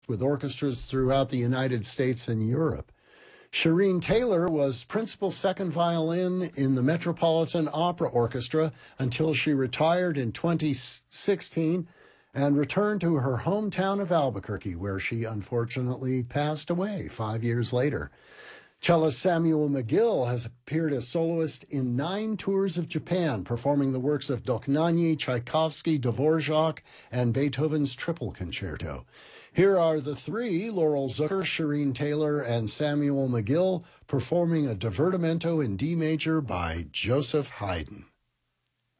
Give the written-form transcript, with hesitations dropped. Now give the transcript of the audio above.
with orchestras throughout the United States and Europe. Shireen Taylor was principal second violin in the Metropolitan Opera Orchestra until she retired in 2016 and returned to her hometown of Albuquerque, where she unfortunately passed away 5 years later. Cellist Samuel McGill has appeared as soloist in 9 tours of Japan, performing the works of Dohnanyi, Tchaikovsky, Dvorak, and Beethoven's Triple Concerto. Here are the 3, Laurel Zucker, Shireen Taylor, and Samuel McGill, performing a divertimento in D major by Joseph Haydn.